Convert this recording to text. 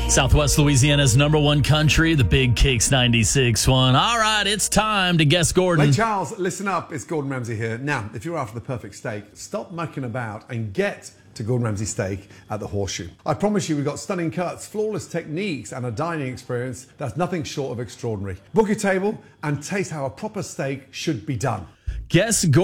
Southwest Louisiana's #1 country, the Big Kicks 96.1. All right, it's time to guess Gordon. Hey, Charles, listen up. It's Gordon Ramsay here. Now, if you're after the perfect steak, stop mucking about and get to Gordon Ramsay Steak at the Horseshoe. I promise you we've got stunning cuts, flawless techniques, and a dining experience that's nothing short of extraordinary. Book your table and taste how a proper steak should be done. Guess Gordon.